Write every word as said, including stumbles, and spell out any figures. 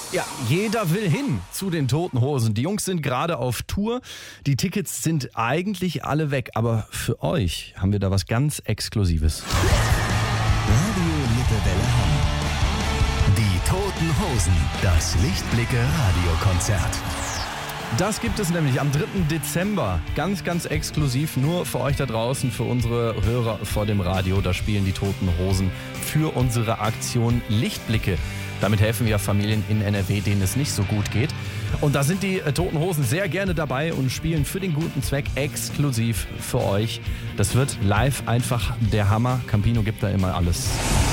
Ja, jeder will hin zu den Toten Hosen. Die Jungs sind gerade auf Tour. Die Tickets sind eigentlich alle weg. Aber für euch haben wir da was ganz Exklusives. Radio Lippewelle Hamm. Die Toten Hosen. Das Lichtblicke-Radiokonzert. Das gibt es nämlich am dritten Dezember. Ganz, ganz exklusiv nur für euch da draußen, für unsere Hörer vor dem Radio. Da spielen die Toten Hosen für unsere Aktion Lichtblicke. Damit helfen wir Familien in N R W, denen es nicht so gut geht. Und da sind die Toten Hosen sehr gerne dabei und spielen für den guten Zweck exklusiv für euch. Das wird live einfach der Hammer. Campino gibt da immer alles.